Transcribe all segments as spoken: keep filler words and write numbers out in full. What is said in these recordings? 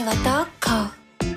にはどこ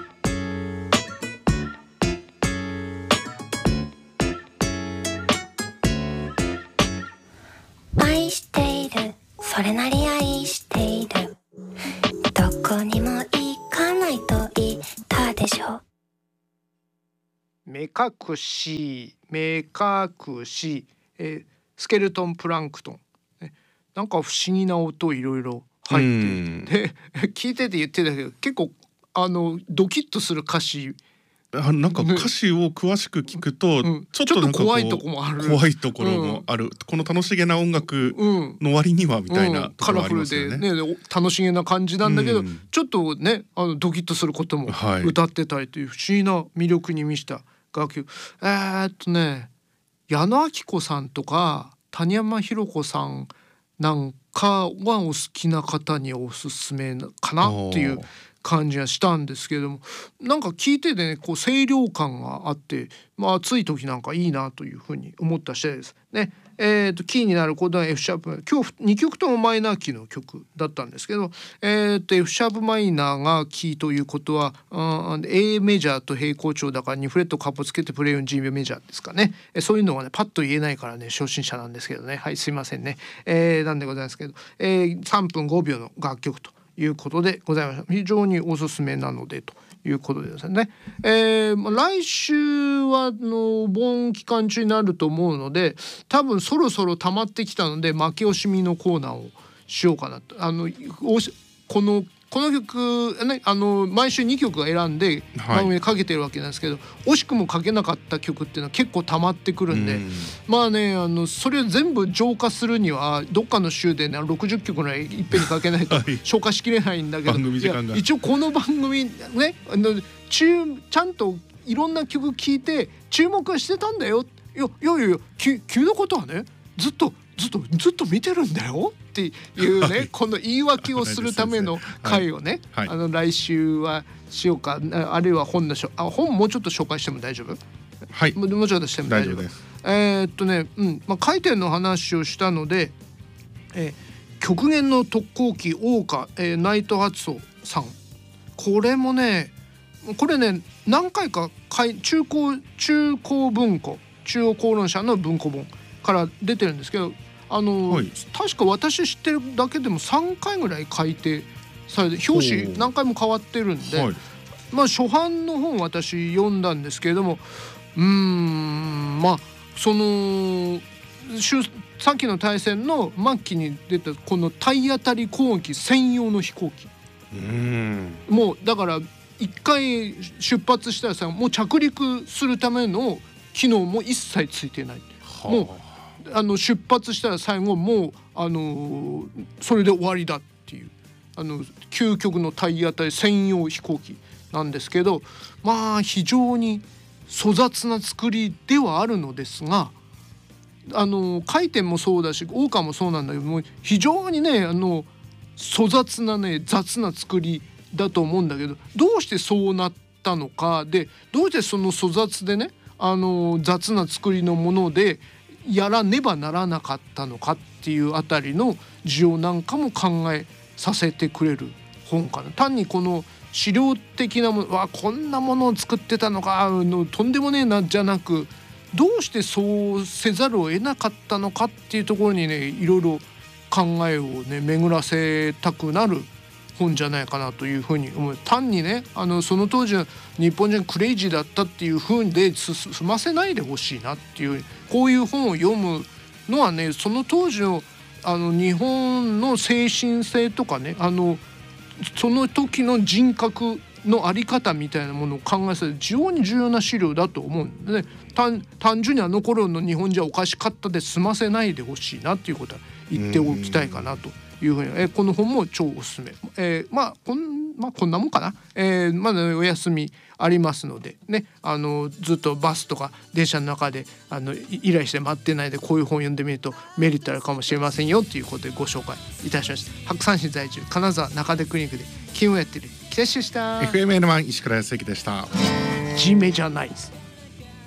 愛しているそれなり愛しているどこにも行かないと言ったでしょ目隠し目隠し、えー、スケルトンプランクトン、ね、なんか不思議な音いろいろ入ってで聞いてて言ってたけど結構あのドキッとする歌詞あなんか歌詞を詳しく聞くと、うん、ちょっとなんかこう怖いとこもある怖いところもある、うん、この楽しげな音楽の割にはみたいなところありますよね、 うんうん、カラフルで、ね、楽しげな感じなんだけど、うん、ちょっとねあのドキッとすることも歌ってたりという不思議な魅力に満ちた楽曲、えー、っとね矢野顕子さんとか谷山ひ子さんなんかはお好きな方におすすめかなっていう感じがしたんですけれども、なんか聞いててねこう清涼感があって、まあ、暑い時なんかいいなというふうに思った次第ですね。えー、とキーになるコードは F シャープ、今日にきょくともマイナーキーの曲だったんですけど、えー、と F シャープマイナーがキーということは、うん、A メジャーと平行調だからにフレットカップつけてプレイオン G メジャーですかね。えそういうのはねパッと言えないからね初心者なんですけどね、はいすいませんね、えー、なんでございますけど、えー、さんぷんごびょうの楽曲ということでございました。非常におすすめなのでということでですね、えー、来週はの盆期間中になると思うので多分そろそろ溜まってきたので負け惜しみのコーナーをしようかなと。あのこのこの曲、ね、あの毎週にきょく選んで番組でかけてるわけなんですけど、はい、惜しくもかけなかった曲っていうのは結構溜まってくるんで、んまあねあのそれを全部浄化するにはどっかの週で、ね、ろくじゅっきょくぐらいいっぺんにかけないと消化しきれないんだけど、 番組時間が一応この番組ねあのちゃんといろんな曲聴いて注目はしてたんだよ。いやいやいやき君のことはねずっとずっとずっと見てるんだよっていうね、はい、この言い訳をするための回をね、はいはい、あの来週はしようか、あるいは本のしょあ本もうちょっと紹介しても大丈夫？ はいもうちょっとしても大丈夫。 大丈夫です。 えー、っとね、うんまあ、回転の話をしたので、えー、極限の特攻機桜花、えー、内藤敦夫さん、これもねこれね何回か中高中高文庫中央公論社の文庫本から出てるんですけど、あの、はい、確か私知ってるだけでもさんかいぐらい改訂されて表紙何回も変わってるんで、はい、まあ初版の本私読んだんですけれども、うーんまあそのさっきの大戦の末期に出たこの体当たり攻撃専用の飛行機、うーんもうだから一回出発したらさもう着陸するための機能も一切ついてない、はあ、もうあの出発したら最後もう、あのー、それで終わりだっていうあの究極の体当たり専用飛行機なんですけど、まあ非常に粗雑な作りではあるのですが、あの回転もそうだし桜花もそうなんだけども非常にねあの粗雑なね雑な作りだと思うんだけど、どうしてそうなったのかでどうしてその粗雑でねあの雑な作りのものでやらねばならなかったのかっていうあたりの事情なんかも考えさせてくれる本かな。単にこの資料的なものわこんなものを作ってたのかのとんでもねえなじゃなく、どうしてそうせざるを得なかったのかっていうところにねいろいろ考えをね巡らせたくなる本じゃないかなというふうに思う。単にねあのその当時の日本人クレイジーだったっていうふうで済ませないでほしいなっていう、こういう本を読むのはねその当時のあの日本の精神性とかねあのその時の人格のあり方みたいなものを考えさせる非常に重要な資料だと思うんでね、単, 単純にあの頃の日本人はおかしかったで済ませないでほしいなっていうことは言っておきたいかなというふうに、えこの本も超おすすめ、えー、まあこんまあこんなもんかな、えー、まだ、ね、お休みありますのでね、あのずっとバスとか電車の中であのイライして待ってないでこういう本読んでみるとメリットあるかもしれませんよということでご紹介いたしました。白山市在住金沢中出クリニックで勤務をやっている北志でした。 エフエムエヌワン 石倉康之でした。 Gメジャーナイズ。